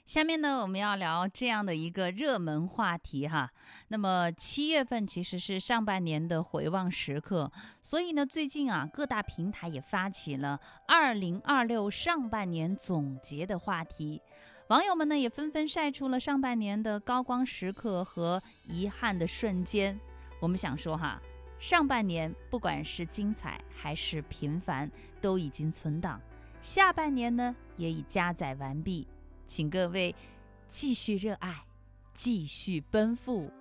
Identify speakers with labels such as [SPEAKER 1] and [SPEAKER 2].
[SPEAKER 1] 下面呢，我们要聊这样的一个热门话题哈。那么7月份其实是上半年的回望时刻，所以呢，最近啊，各大平台也发起了2026上半年总结的话题。网友们呢也纷纷晒出了上半年的高光时刻和遗憾的瞬间。我们想说哈，上半年不管是精彩还是平凡，都已经存档，下半年呢也已加载完毕。请各位继续热爱，继续奔赴，